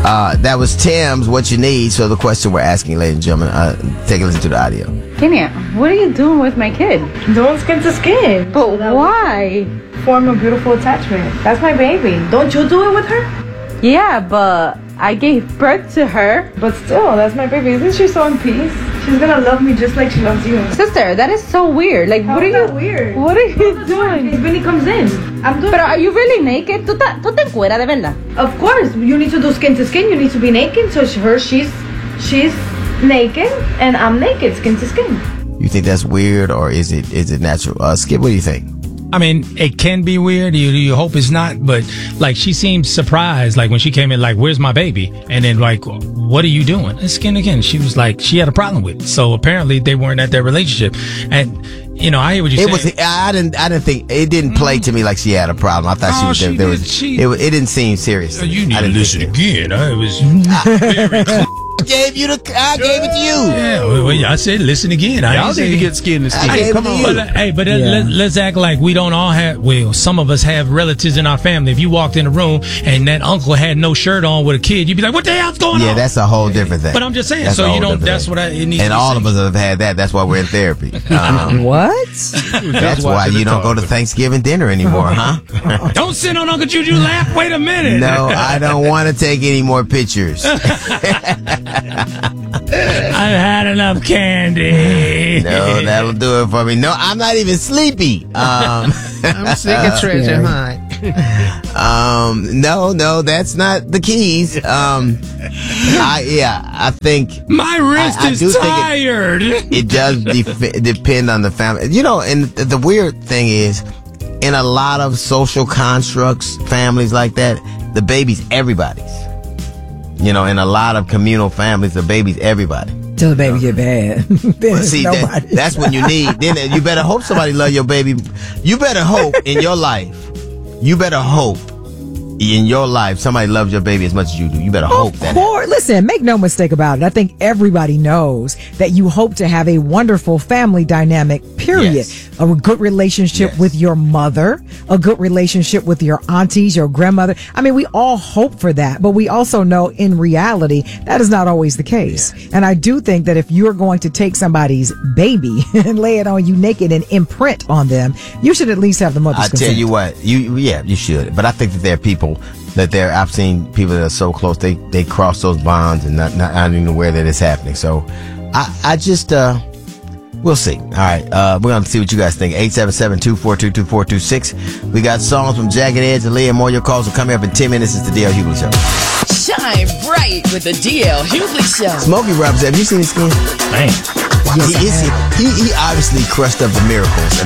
That was Tim's What You Need. So the question we're asking, ladies and gentlemen, take a listen to the audio. Kenya, what are you doing with my kid? Doing skin to skin. But why? Form a beautiful attachment. That's my baby. Don't you do it with her? Yeah, but I gave birth to her. But still, that's my baby. Isn't she so in peace? She's gonna love me just like she loves you. Sister, that is so weird. Like, How what are is you that weird? What are you doing? When he comes in, I'm doing. But are you really naked? ¿Tú te encueras de verdad? Of course, you need to do skin to skin. You need to be naked. So she's naked and I'm naked, skin to skin. You think that's weird, or is it natural? Skip, what do you think? I mean, it can be weird. You hope it's not, but like she seemed surprised, like when she came in, like, "Where's my baby?" And then like, "What are you doing?" It's skin again. She was like, she had a problem with it. So apparently they weren't at their relationship. And you know, I hear what you're saying. I didn't think it didn't play to me like she had a problem. I thought it didn't seem serious. You need to listen again. It was very close. I gave it to you. Yeah, well, I said listen again. Y'all need to get skin to skin. Come on. But let's act like we don't all have. Well, some of us have relatives in our family. If you walked in a room and that uncle had no shirt on with a kid, you'd be like, "What the hell's going on?" Yeah, that's a whole different thing. But I'm just saying. That's so you don't. That's what it needs. And all of us have had that. That's why we're in therapy. What? That's why you don't go to Thanksgiving dinner anymore, huh? Don't sit on Uncle Juju lap. Wait a minute. No, I don't want to take any more pictures. I've had enough candy. No, that'll do it for me. No, I'm not even sleepy. I'm sick of treasure hunt. No, that's not the keys. I think my wrist is tired. It does depend on the family. You know, and the weird thing is, in a lot of social constructs, families like that, the baby's everybody's. You know, in a lot of communal families, the baby's everybody. Till the baby get bad. See, that's when you need. Then you better hope somebody love your baby. You better hope in your life. You better hope in your life somebody loves your baby as much as you do. You better hope that. Listen, make no mistake about it. I think everybody knows that you hope to have a wonderful family dynamic, period. Yes. A good relationship with your mother, a good relationship with your aunties, your grandmother. I mean, we all hope for that, but we also know in reality that is not always the case. Yeah. And I do think that if you're going to take somebody's baby and lay it on you naked and imprint on them, you should at least have the mother's consent. I tell you what, you should. But I think that there are people I've seen people that are so close, they cross those bonds and not even aware that it's happening. So I just, we'll see. All right. We're going to see what you guys think. 877-242-2426. We got songs from Jagged Edge and Leah Moore. Your calls are coming up in 10 minutes. It's the DL Hughley Show. Shine bright with the DL Hughley Show. Smokey Robinson, have you seen his skin? Man. He obviously crushed up the Miracles.